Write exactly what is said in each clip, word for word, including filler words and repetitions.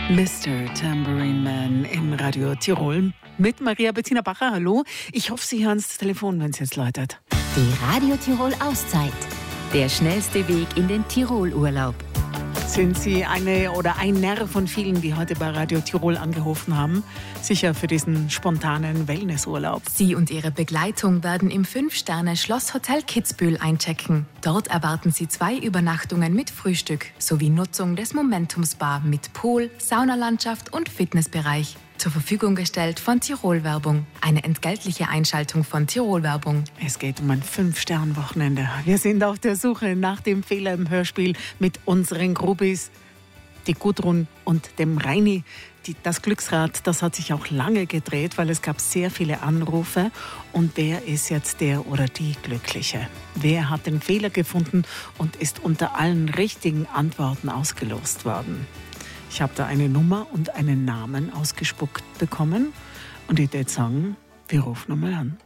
Mister Tambourine Man in Radio Tirol mit Maria Bettina Bacher. Hallo. Ich hoffe, Sie hören das Telefon, wenn es jetzt läutet. Die Radio Tirol Auszeit. Der schnellste Weg in den Tirolurlaub. Sind Sie eine oder ein Nerv von vielen, die heute bei Radio Tirol angerufen haben? Sicher für diesen spontanen Wellnessurlaub. Sie und Ihre Begleitung werden im Fünf-Sterne-Schlosshotel Kitzbühel einchecken. Dort erwarten Sie zwei Übernachtungen mit Frühstück sowie Nutzung des Momentums Bar mit Pool, Saunalandschaft und Fitnessbereich. Zur Verfügung gestellt von Tirol Werbung. Eine entgeltliche Einschaltung von Tirol Werbung. Es geht um ein Fünf-Sterne-Wochenende. Wir sind auf der Suche nach dem Fehler im Hörspiel mit unseren Gruppis, die Gudrun und dem Reini. Die, das Glücksrad, das hat sich auch lange gedreht, weil es gab sehr viele Anrufe. Und wer ist jetzt der oder die Glückliche? Wer hat den Fehler gefunden und ist unter allen richtigen Antworten ausgelost worden? Ich habe da eine Nummer und einen Namen ausgespuckt bekommen. Und ich würde sagen, wir rufen nochmal an.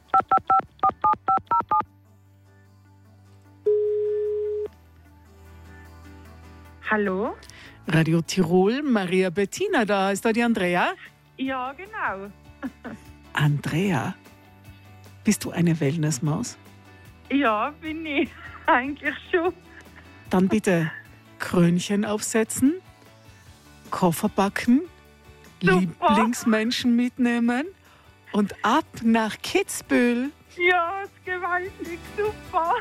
Hallo? Radio Tirol, Maria Bettina da. Ist da die Andrea? Ja, genau. Andrea, bist du eine Wellnessmaus? Ja, bin ich. Eigentlich schon. Dann bitte Krönchen aufsetzen, Koffer packen, Super. Lieblingsmenschen mitnehmen und ab nach Kitzbühel. Ja, ist gewaltig super.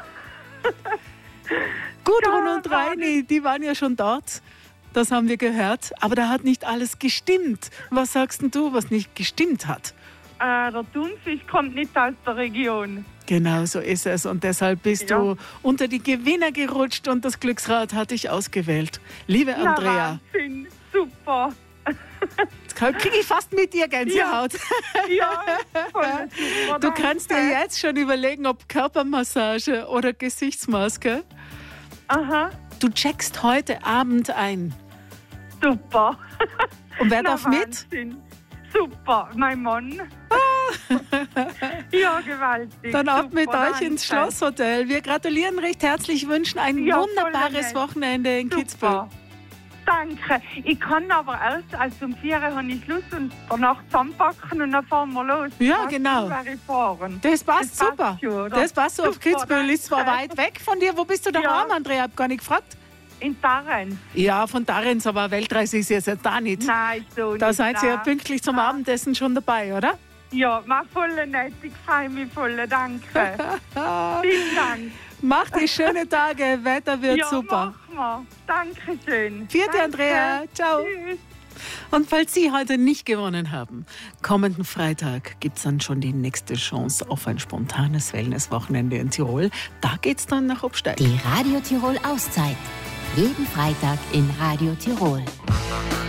Gudrun Ja, und Reini, die waren ja schon dort. Das haben wir gehört. Aber da hat nicht alles gestimmt. Was sagst denn du, was nicht gestimmt hat? Äh, der Thunfisch kommt nicht aus der Region. Genau so ist es. Und deshalb bist Ja. du unter die Gewinner gerutscht und das Glücksrad hat dich ausgewählt. Liebe Ja, Andrea, Wahnsinn, super. jetzt kriege ich fast mit dir Gänsehaut. Ja, voll super. Du kannst dir danke. jetzt schon überlegen, ob Körpermassage oder Gesichtsmaske. Aha, Du checkst heute Abend ein. super. Und wer Na, darf mit? Wahnsinn. Super, mein Mann. Ja, gewaltig. Dann ab super, mit euch danke. ins Schlosshotel. Wir gratulieren recht herzlich, wünschen ein Ja, wunderbares voll nett. Wochenende in Kitzbühel. Super. Danke. Ich kann aber erst, also um vier Uhr habe ich Schluss und danach zusammenpacken und dann fahren wir los. Ja, Passt, genau. wäre ich fahren. Das passt Das passt super. schon, oder? Das passt so. Auf Super, Kitzbühel ist zwar danke. weit weg von dir. Wo bist du daheim, Ja. Andrea? Ich habe gar nicht gefragt. In Tarent? Ja, von Darenz, aber Weltreise ist jetzt da nicht. Nein, so Da nicht. seid ihr ja nein. pünktlich zum Nein. Abendessen schon dabei, oder? Ja, mach voll nett. Ich freue mich voll. Danke. Vielen Dank. Macht die schöne Tage. Wetter wird ja, super. machen wir. Dankeschön. Vierte Danke. Andrea. Ciao. Tschüss. Und falls Sie heute nicht gewonnen haben, kommenden Freitag gibt es dann schon die nächste Chance auf ein spontanes Wellnesswochenende in Tirol. Da geht's dann nach Obsteig. Die Radio Tirol Auszeit. Jeden Freitag in Radio Tirol.